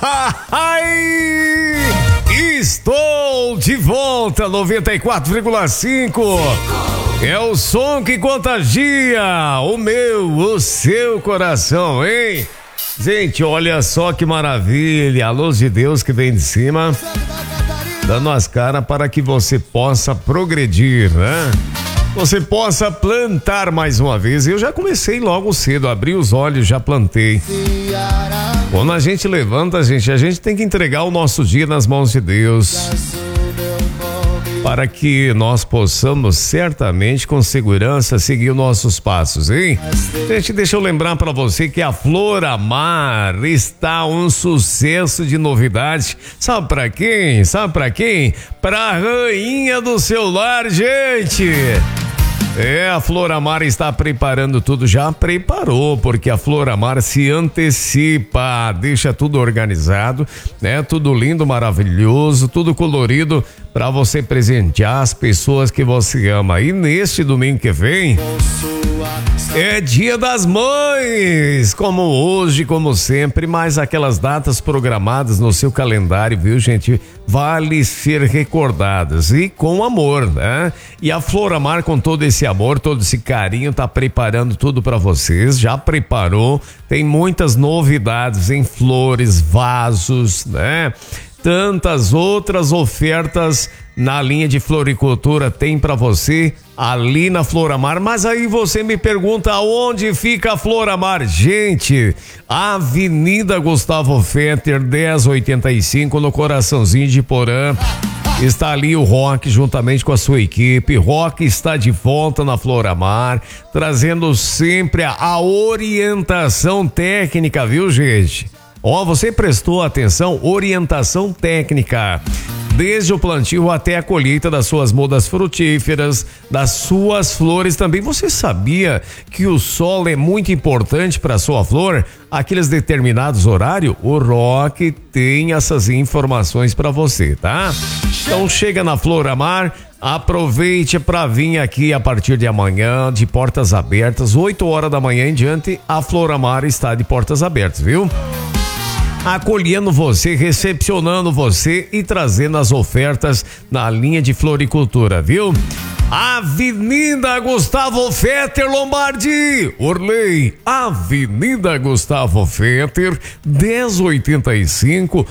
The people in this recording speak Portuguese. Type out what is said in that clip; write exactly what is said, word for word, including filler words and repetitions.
Estou de volta, noventa e quatro vírgula cinco. É o som que contagia o meu, o seu coração, hein? Gente, olha só que maravilha, a luz de Deus que vem de cima, dando as caras para que você possa progredir, né? Você possa plantar mais uma vez. Eu já comecei logo cedo, abri os olhos, já plantei. Quando a gente levanta, gente, a gente tem que entregar o nosso dia nas mãos de Deus, para que nós possamos certamente com segurança seguir os nossos passos, hein? Gente, deixa eu lembrar para você que a Floramar está um sucesso de novidades. Sabe para quem? Sabe para quem? Pra rainha do celular, gente! É, a Floramar está preparando tudo, já preparou, porque a Floramar se antecipa, deixa tudo organizado, né? Tudo lindo, maravilhoso, tudo colorido para você presentear as pessoas que você ama. E neste domingo que vem é Dia das Mães, como hoje, como sempre, mas aquelas datas programadas no seu calendário, viu, gente? Vale ser recordadas e com amor, né? E a Floramar, com todo esse amor, todo esse carinho, tá preparando tudo para vocês, já preparou, tem muitas novidades em flores, vasos, né? Tantas outras ofertas na linha de floricultura tem para você ali na Floramar. Mas aí você me pergunta aonde fica a Floramar. Gente, Avenida Gustavo Fetter, dez oitenta e cinco, no coraçãozinho de Porã. Está ali o Rock juntamente com a sua equipe. Rock está de volta na Floramar, trazendo sempre a, a orientação técnica, viu, gente? Ó, oh, você prestou atenção? Orientação técnica. Desde o plantio até a colheita das suas mudas frutíferas, das suas flores também. Você sabia que o sol é muito importante para a sua flor? Aqueles determinados horários, o Rock tem essas informações para você, tá? Então chega na Floramar, aproveite para vir aqui a partir de amanhã, de portas abertas, oito horas da manhã em diante, a Floramar está de portas abertas, viu? Acolhendo você, recepcionando você e trazendo as ofertas na linha de floricultura, viu? Avenida Gustavo Fetter, Lombardi, Orley, Avenida Gustavo Fetter, dez oitenta e cinco,